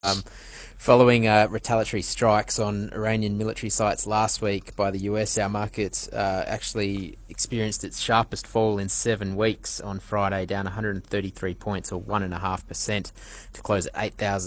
Following retaliatory strikes on Iranian military sites last week by the US, our market actually experienced its sharpest fall in 7 weeks on Friday, down 133 points or 1.5% to close at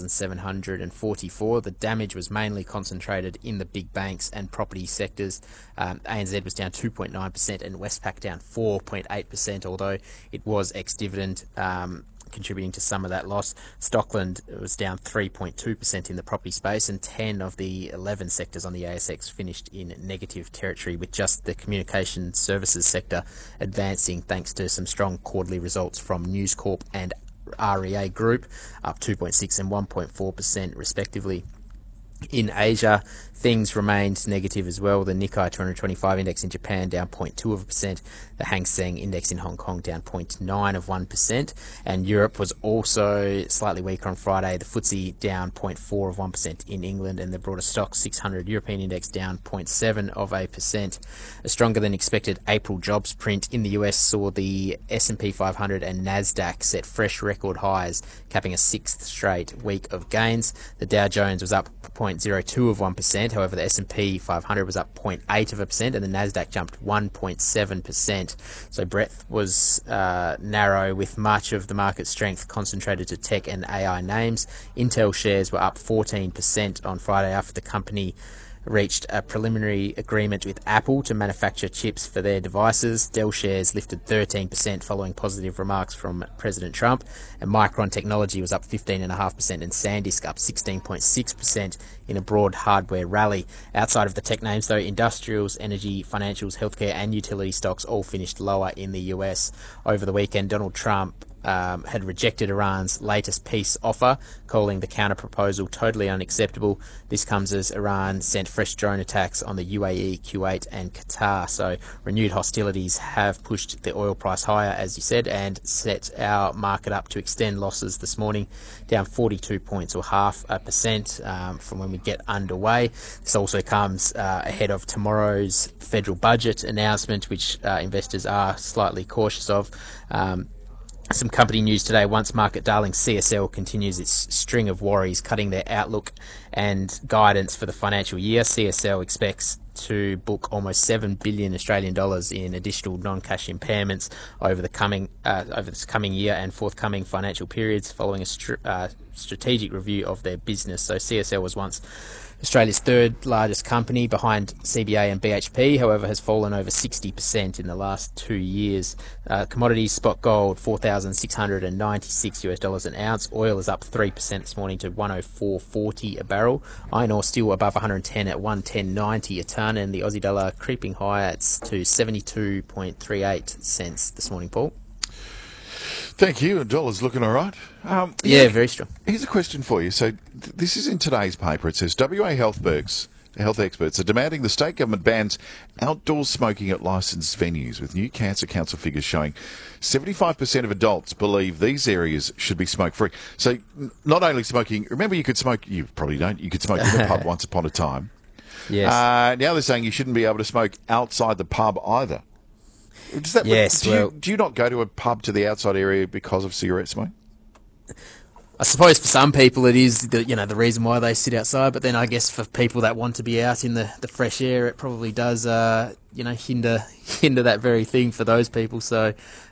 8,744. The damage was mainly concentrated in the big banks and property sectors. ANZ was down 2.9% and Westpac down 4.8%, although it was ex-dividend. Contributing to some of that loss. Stockland was down 3.2% in the property space, and 10 of the 11 sectors on the ASX finished in negative territory, with just the communication services sector advancing thanks to some strong quarterly results from News Corp and REA Group, up 2.6 and 1.4% respectively. In Asia, things remained negative as well. The Nikkei 225 index in Japan down 0.2%, the Hang Seng index in Hong Kong down 0.9%, and Europe was also slightly weaker on Friday. The FTSE down 0.4% in England, and the broader Stoxx 600 European index down 0.7%. A stronger than expected April jobs print in the US saw the S&P 500 and Nasdaq set fresh record highs, capping a sixth straight week of gains. The Dow Jones was up 0.02%. However, the S&P 500 was up 0.8%, and the Nasdaq jumped 1.7%. So breadth was narrow, with much of the market strength concentrated to tech and AI names. Intel shares were up 14% on Friday after the company reached a preliminary agreement with Apple to manufacture chips for their devices. Dell shares lifted 13% following positive remarks from President Trump, and Micron Technology was up 15.5%, and SanDisk up 16.6% in a broad hardware rally. Outside of the tech names, though, industrials, energy, financials, healthcare and utility stocks all finished lower in the US. Over the weekend, Donald Trump had rejected Iran's latest peace offer, calling the counter-proposal totally unacceptable. This comes as Iran sent fresh drone attacks on the UAE, Kuwait and Qatar. So renewed hostilities have pushed the oil price higher, as you said, and set our market up to extend losses this morning, down 42 points or 0.5% from when we get underway. This also comes ahead of tomorrow's federal budget announcement, which investors are slightly cautious of. Some company news today. Once market darling CSL continues its string of worries, cutting their outlook and guidance for the financial year. CSL expects to book almost 7 billion Australian dollars in additional non-cash impairments over this coming year and forthcoming financial periods, following a strategic review of their business. So CSL was once Australia's third largest company behind CBA and BHP, however, has fallen over 60% in the last 2 years. Commodities, spot gold, $4,696 an ounce. Oil is up 3% this morning to 104.40 a barrel. Iron ore still above 110 at 110.90 a tonne, and the Aussie dollar creeping higher to 72.38 cents this morning, Paul. Thank you. The dollar's looking all right. Yeah, very strong. Here's a question for you. So this is in today's paper. It says WA health experts are demanding the state government bans outdoor smoking at licensed venues, with new Cancer Council figures showing 75% of adults believe these areas should be smoke-free. So not only smoking, remember you could smoke, you probably don't, you could smoke in the pub once upon a time. Yes. Now they're saying you shouldn't be able to smoke outside the pub either. Does that, yes. Do you not go to a pub to the outside area because of cigarette smoke? I suppose for some people it is the reason why they sit outside, but then I guess for people that want to be out in the fresh air, it probably does hinder that very thing for those people. So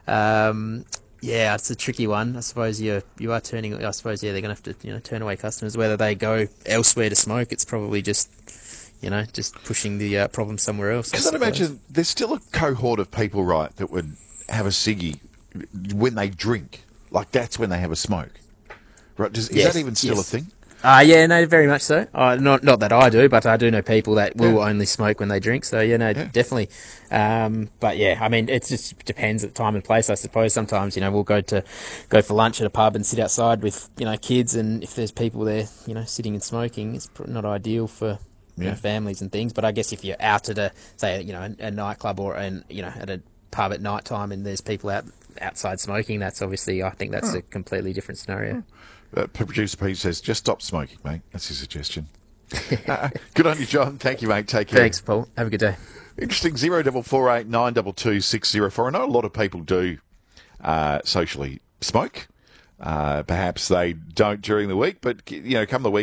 it's a tricky one. I suppose you are turning. I suppose they're going to have to turn away customers whether they go elsewhere to smoke. It's probably just pushing the problem somewhere else. Because I'd imagine there's still a cohort of people, right, that would have a ciggy when they drink. Like, that's when they have a smoke. Right? Is that even still a thing? Yeah, no, very much so. Not that I do, but I do know people that will only smoke when they drink. So, definitely. But yeah, I mean, it just depends at the time and place, I suppose. Sometimes, we'll go for lunch at a pub and sit outside with, kids, and if there's people there, sitting and smoking, it's not ideal for families and things. But I guess if you're out at a nightclub or at a pub at night time and there's people outside smoking, that's obviously, I think that's a completely different scenario. Producer Pete says, just stop smoking, mate. That's his suggestion. Good on you, John. Thank you, mate. Take care. Thanks, Paul. Have a good day. Interesting. 0448 922 604. I know a lot of people do socially smoke. Perhaps they don't during the week, but come the weekend.